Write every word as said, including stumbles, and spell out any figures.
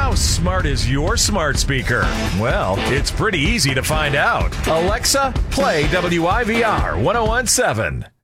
How smart is your smart speaker? Well, it's pretty easy to find out. Alexa, play W I V R ten seventeen.